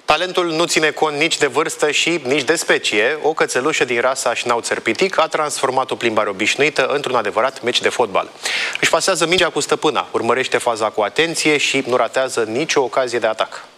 Talentul nu ține cont nici de vârstă și nici de specie. O cățelușă din rasa șnauțer pitic a transformat o plimbare obișnuită într-un adevărat meci de fotbal. Își pasează mingea cu stăpâna, urmărește faza cu atenție și nu ratează nicio ocazie de atac.